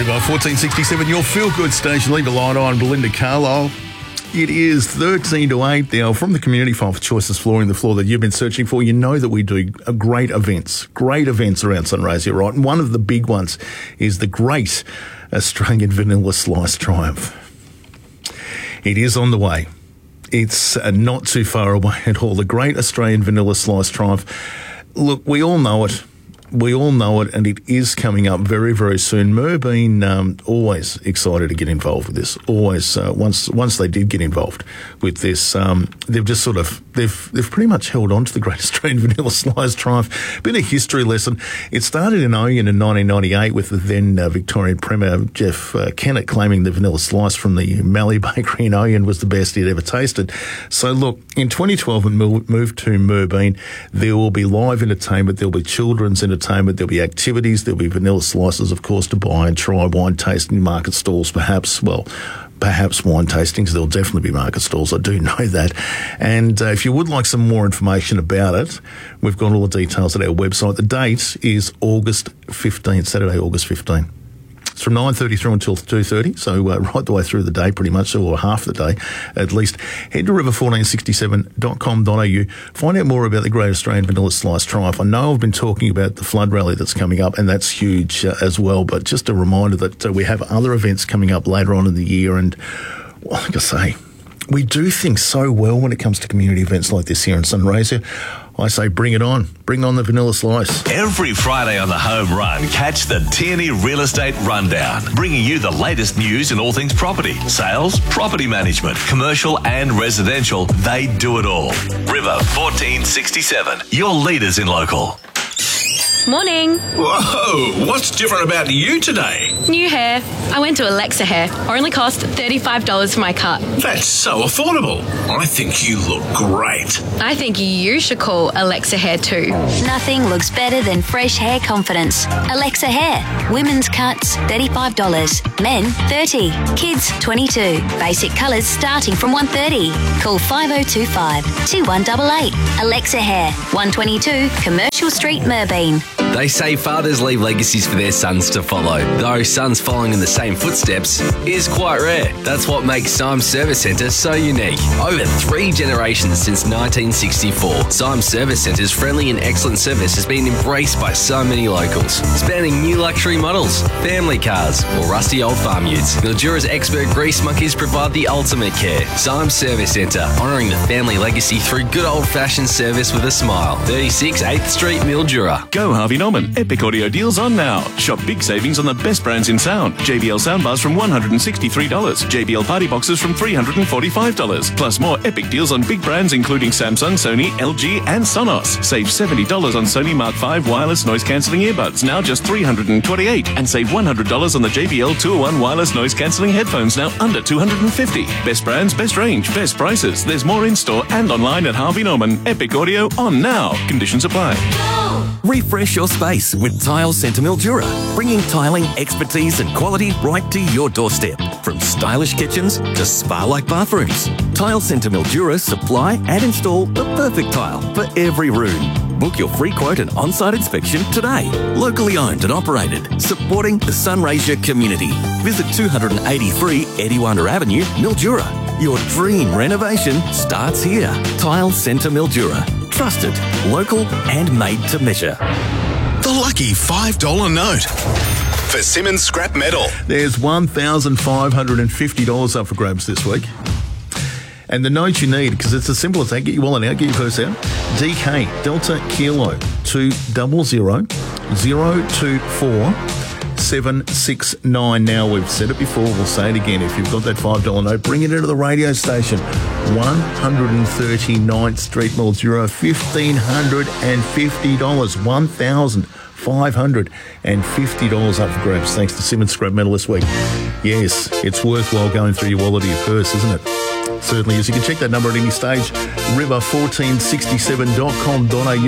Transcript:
River 1467, your feel-good station. Leave a light on, Belinda Carlisle. It is 13 to 8 now from the Community Fund for Choices Flooring, the floor that you've been searching for. You know that we do great events around Sunraysia, right? And one of the big ones is the great Australian Vanilla Slice Triumph. It is on the way. It's not too far away at all. The great Australian Vanilla Slice Triumph. Look, we all know it. And it is coming up very, very soon. Merbeen always excited to get involved with this. Always, once they did get involved with this, they've just they've pretty much held on to the Great Australian Vanilla Slice Triumph. Been a history lesson. It started in Oyen in 1998 with the then Victorian Premier Jeff Kennett claiming the vanilla slice from the Mallee Bakery in Oyen was the best he'd ever tasted. So look, in 2012 when moved to Merbeen, there will be live entertainment, there'll be children's entertainment, there'll be activities, there'll be vanilla slices, of course, to buy and try, wine tasting, market stalls, perhaps wine tastings. There'll definitely be market stalls, I do know that. And if you would like some more information about it, we've got all the details at our website. The date is August 15th, Saturday, August 15th. It's from 9:30 through until 2:30, so right the way through the day pretty much, or half the day at least. Head to river1467.com.au. Find out more about the Great Australian Vanilla Slice Triumph. I know I've been talking about the flood rally that's coming up, and that's huge as well, but just a reminder that we have other events coming up later on in the year, and like I say, we do things so well when it comes to community events like this here in Sunraysia. I say bring it on. Bring on the vanilla slice. Every Friday on the Home Run, catch the Tierney Real Estate Rundown, bringing you the latest news in all things property, sales, property management, commercial and residential. They do it all. River 1467, your leaders in local. Morning. Whoa, what's different about you today? New hair. I went to Alexa Hair. Only cost $35 for my cut. That's so affordable. I think you look great. I think you should call Alexa Hair too. Nothing looks better than fresh hair confidence. Alexa Hair. Women's cuts, $35. Men, $30. Kids, $22. Basic colours starting from $130. Call 5025 2188. Alexa Hair, 122 Commercial Street, Merbeen. They say fathers leave legacies for their sons to follow, though sons following in the same footsteps is quite rare. That's what makes Symes Service Centre so unique. Over 3 generations since 1964, Symes Service Centre's friendly and excellent service has been embraced by so many locals, spanning new luxury models, family cars, or rusty old farm utes. Mildura's expert grease monkeys provide the ultimate care. Symes Service Centre, honouring the family legacy through good old-fashioned service with a smile. 36 8th Street, Mildura. Go Harvey Norman. Epic audio deals on now. Shop big savings on the best brands in sound. JBL soundbars from $163. JBL party boxes from $345. Plus more epic deals on big brands including Samsung, Sony, LG and Sonos. Save $70 on Sony Mark V wireless noise cancelling earbuds, now just $328. And save $100 on the JBL 201 wireless noise cancelling headphones, now under $250. Best brands, best range, best prices. There's more in store and online at Harvey Norman. Epic audio on now. Conditions apply. Refresh your space with Tile Centre Mildura, bringing tiling expertise and quality right to your doorstep. From stylish kitchens to spa-like bathrooms, Tile Centre Mildura supply and install the perfect tile for every room. Book your free quote and on-site inspection today. Locally owned and operated, supporting the Sunraysia community. Visit 283 Ediwanda Avenue, Mildura. Your dream renovation starts here. Tile Centre Mildura. Trusted, local and made to measure. The lucky $5 note for Simmons Scrap Metal. There's $1,550 up for grabs this week. And the note you need, because it's as simple as that, get your wallet out, get your purse out. DK, Delta Kilo, 200 024 769. Now, we've said it before, we'll say it again. If you've got that $5 note, bring it into the radio station. 139th Street, Mildura, $1,550. $1,550 up for grabs, thanks to Simmons Scrap Metal this week. Yes, it's worthwhile going through your wallet or your purse, isn't it? Certainly is. You can check that number at any stage, river1467.com.au.